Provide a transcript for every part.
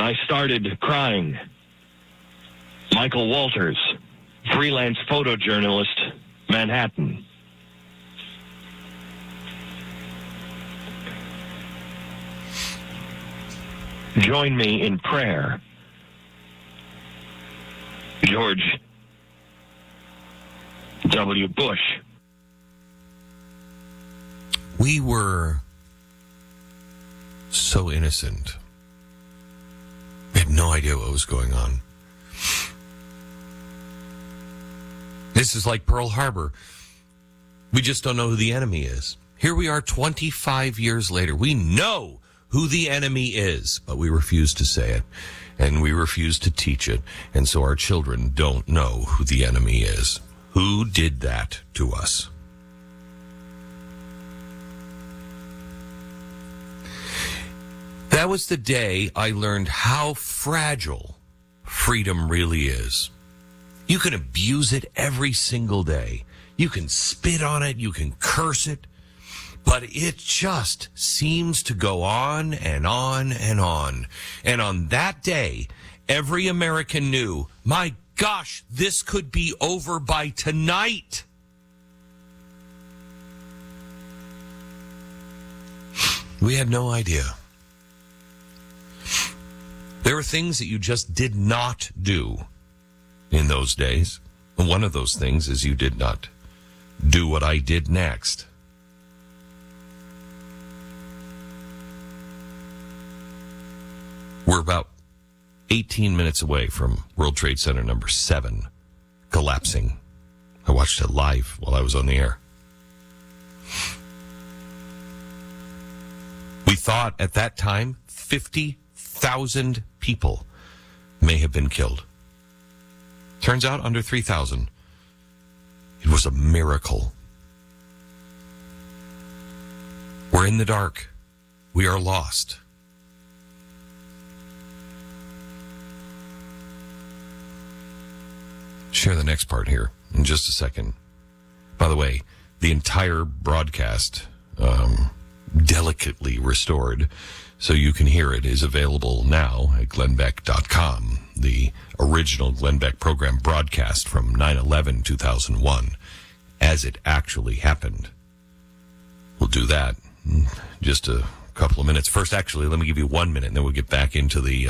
I started crying. Michael Walters, freelance photojournalist, Manhattan. Join me in prayer. George W. Bush. We were so innocent. We had no idea what was going on. This is like Pearl Harbor. We just don't know who the enemy is. Here we are 25 years later. We know who the enemy is, but we refuse to say it, and we refuse to teach it, and so our children don't know who the enemy is. Who did that to us? That was the day I learned how fragile freedom really is. You can abuse it every single day. You can spit on it, you can curse it, but it just seems to go on and on and on. And on that day, every American knew, my gosh, this could be over by tonight. We had no idea. There were things that you just did not do in those days. And one of those things is you did not do what I did next. We're about 18 minutes away from World Trade Center number 7 collapsing. I watched it live while I was on the air. We thought at that time 50,000 people may have been killed. Turns out under 3,000. It was a miracle. We're in the dark. We are lost. Share the next part here in just a second. By the way, the entire broadcast, delicately restored so you can hear it, is available now at glennbeck.com. The original Glenn Beck program broadcast from 9/11/2001 as it actually happened. We'll do that in just a couple of minutes. First, actually, let me give you 1 minute, and then we'll get back into the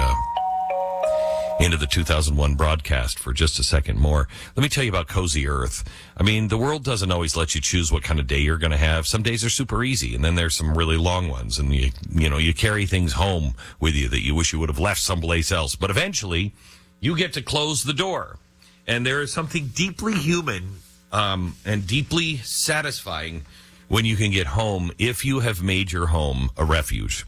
2001 broadcast for just a second more. Let me tell you about Cozy Earth. I mean, the world doesn't always let you choose what kind of day you're going to have. Some days are super easy, and then there's some really long ones, and you carry things home with you that you wish you would have left someplace else. But eventually, you get to close the door, and there is something deeply human and deeply satisfying when you can get home if you have made your home a refuge.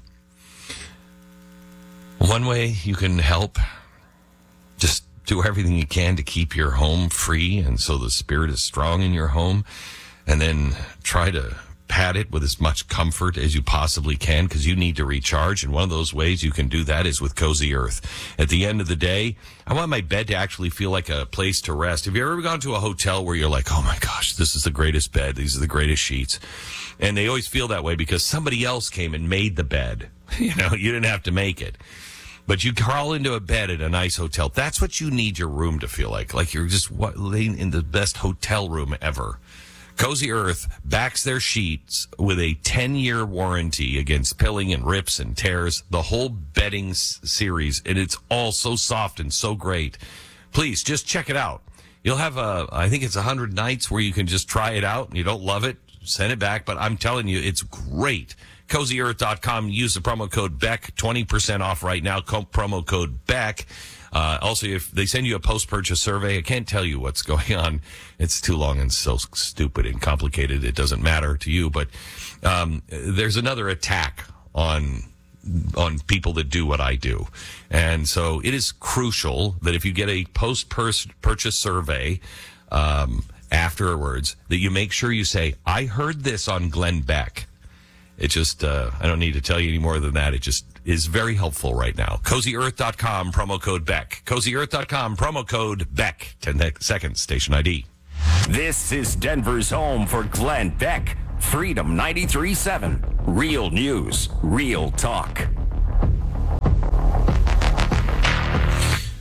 One way you can help, just do everything you can to keep your home free and so the spirit is strong in your home, and then try to pad it with as much comfort as you possibly can because you need to recharge. And one of those ways you can do that is with Cozy Earth. At the end of the day, I want my bed to actually feel like a place to rest. Have you ever gone to a hotel where you're like, oh my gosh, this is the greatest bed, these are the greatest sheets? And they always feel that way because somebody else came and made the bed. You didn't have to make it. But you crawl into a bed at a nice hotel. That's what you need your room to feel like you're just laying in the best hotel room ever. Cozy Earth backs their sheets with a 10-year warranty against pilling and rips and tears, the whole bedding series, and it's all so soft and so great. Please, just check it out. You'll have I think it's 100 nights where you can just try it out, and you don't love it, send it back, but I'm telling you, it's great. CozyEarth.com. Use the promo code BECK, 20% off right now. Promo code BECK. Also, if they send you a post-purchase survey, I can't tell you what's going on. It's too long and so stupid and complicated. It doesn't matter to you. But there's another attack on people that do what I do. And so it is crucial that if you get a post-purchase survey afterwards, that you make sure you say, I heard this on Glenn Beck. It just, I don't need to tell you any more than that. It just is very helpful right now. CozyEarth.com, promo code BECK. CozyEarth.com, promo code BECK. 10 seconds, station ID. This is Denver's home for Glenn Beck. Freedom 93.7. Real news, real talk.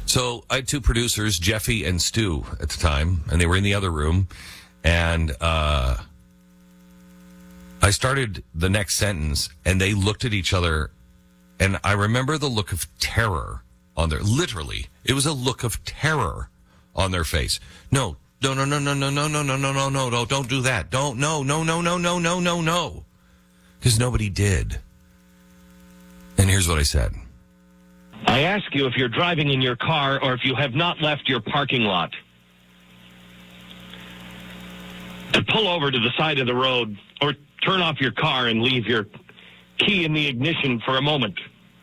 So I had two producers, Jeffy and Stu, at the time, and they were in the other room. And I started the next sentence, and they looked at each other, and I remember the look of terror on their, literally, it was a look of terror on their face. No, don't do that. No. Because nobody did. And here's what I said. I ask you if you're driving in your car or if you have not left your parking lot, to pull over to the side of the road or turn off your car and leave your key in the ignition for a moment.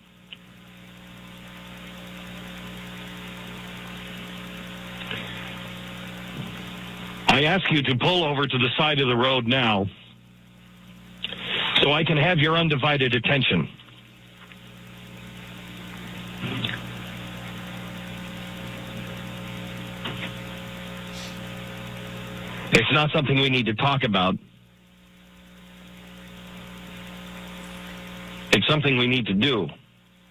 I ask you to pull over to the side of the road now so I can have your undivided attention. It's not something we need to talk about. It's something we need to do.